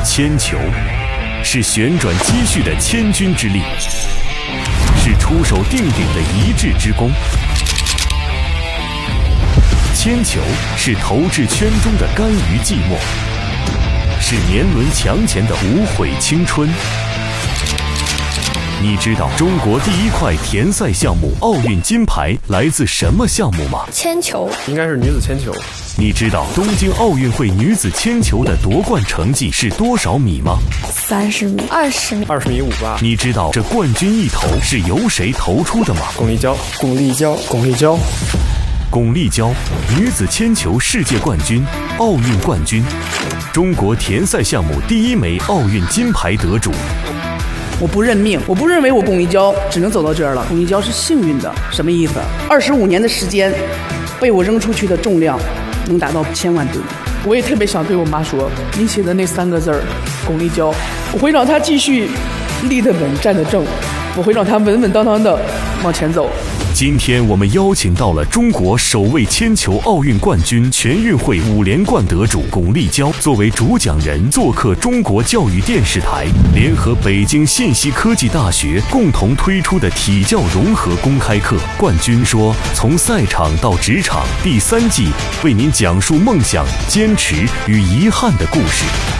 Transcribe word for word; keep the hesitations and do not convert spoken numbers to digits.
铅球是旋转积蓄的千钧之力，是出手定鼎的一掷之功。铅球是投掷圈中的甘于寂寞，是年轮墙前的无悔青春。你知道中国第一块田赛项目奥运金牌来自什么项目吗？ 铅球， 应该是女子铅球。 你知道东京奥运会女子铅球的夺冠成绩是多少米吗？ 三十米、二十米、 二十米五吧。 你知道这冠军一投是由谁投出的吗？ 巩立姣， 巩立姣，巩立姣， 巩立姣，女子铅球世界冠军、奥运冠军，中国田赛项目第一枚奥运金牌得主。 我不认命，我不认为我巩立姣只能走到这儿了。巩立姣是幸运的，什么意思？二十五年的时间，被我扔出去的重量能达到千万吨。 我也特别想对我妈说，你写的那三个字儿，巩立姣，我会让她继续立得稳、站得正，我会让她稳稳当当的往前走。 今天我们邀请到了中国首位铅球奥运冠军、全运会五连冠得主巩立姣作为主讲人做客中国教育电视台，联合北京信息科技大学共同推出的体教融合公开课《冠军说：从赛场到职场》第三季，为您讲述梦想、坚持与遗憾的故事。